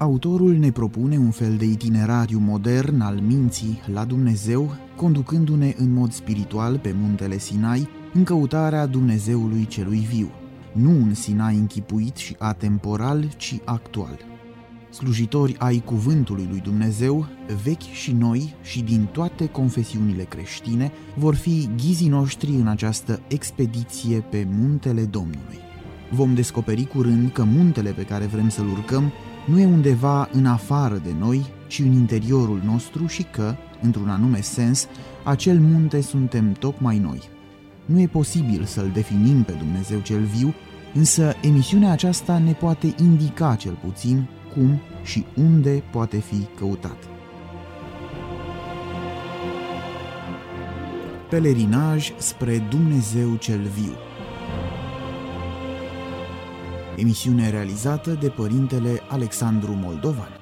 Autorul ne propune un fel de itinerariu modern al minții la Dumnezeu, conducându-ne în mod spiritual pe muntele Sinai în căutarea Dumnezeului celui viu, nu un Sinai închipuit și atemporal, ci actual. Slujitori ai cuvântului lui Dumnezeu, vechi și noi și din toate confesiunile creștine, vor fi ghizii noștri în această expediție pe muntele Domnului. Vom descoperi curând că muntele pe care vrem să-l urcăm nu e undeva în afară de noi, ci în interiorul nostru și că, într-un anume sens, acel munte suntem tocmai noi. Nu e posibil să-L definim pe Dumnezeu cel viu, însă emisiunea aceasta ne poate indica cel puțin cum și unde poate fi căutat. Pelerinaj spre Dumnezeu cel viu. Emisiune realizată de părintele Alexandru Moldovan.